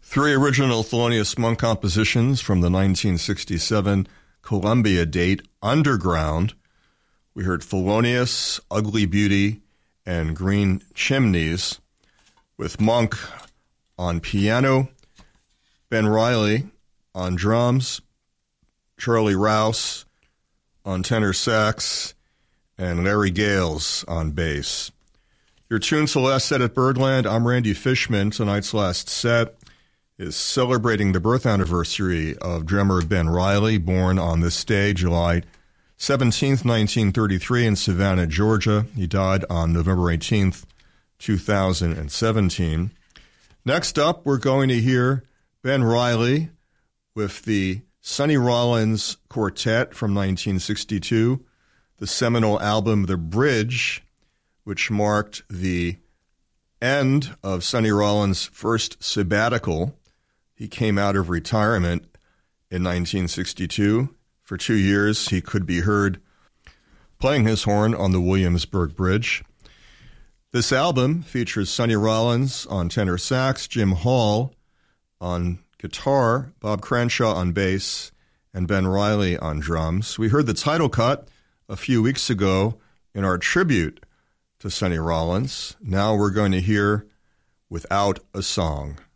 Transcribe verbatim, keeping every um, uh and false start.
Three original Thelonious Monk compositions from the nineteen sixty-seven Columbia date, Underground. We heard Thelonious, Ugly Beauty, and Green Chimneys, with Monk on piano, Ben Riley on drums, Charlie Rouse on tenor sax, and Larry Gales on bass. You're tuned to Last Set at Birdland. I'm Randy Fishman. Tonight's last set is celebrating the birth anniversary of drummer Ben Riley, born on this day, July seventeenth, nineteen thirty-three, in Savannah, Georgia. He died on November eighteenth, two thousand seventeen. Next up, we're going to hear Ben Riley with the Sonny Rollins Quartet from nineteen sixty-two, the seminal album The Bridge, which marked the end of Sonny Rollins' first sabbatical. He came out of retirement in nineteen sixty-two. For two years, he could be heard playing his horn on the Williamsburg Bridge. This album features Sonny Rollins on tenor sax, Jim Hall on guitar, Bob Crenshaw on bass, and Ben Riley on drums. We heard the title cut a few weeks ago in our tribute to Sonny Rollins. Now we're going to hear Without a Song.